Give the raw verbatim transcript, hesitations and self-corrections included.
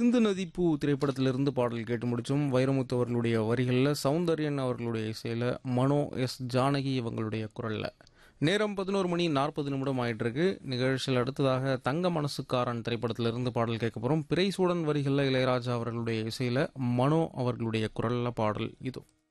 சிந்து நதி பூ திரைப்படத்திலிருந்து பாடல் கேட்டு முடிச்சோம். வைரமுத்து அவர்களுடைய வரிகளில், சௌந்தர்யன் அவர்களுடைய இசையில், மனோ எஸ் ஜானகி இவங்களுடைய குரலில். நேரம் பதினோரு மணி நாற்பது நிமிடம் ஆயிட்டு இருக்கு. நிகழ்ச்சியில் அடுத்ததாக தங்க மனசுக்காரன் திரைப்படத்திலிருந்து பாடல் கேட்க போகிறோம். பிறைசூடன் வரிகளில் இளையராஜா அவர்களுடைய இசையில், மனோ அவர்களுடைய குரலில் பாடல் இதோ.